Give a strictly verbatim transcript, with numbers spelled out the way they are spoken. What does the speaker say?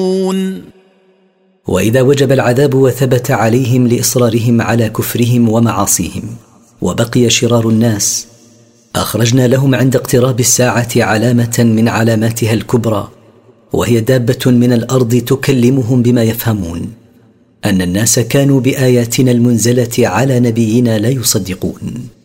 وإذا وجب العذاب وثبت عليهم لإصرارهم على كفرهم ومعاصيهم وبقي شرار الناس، أخرجنا لهم عند اقتراب الساعة علامة من علاماتها الكبرى، وهي دابة من الأرض تكلمهم بما يفهمون، أن الناس كانوا بآياتنا المنزلة على نبينا لا يصدقون.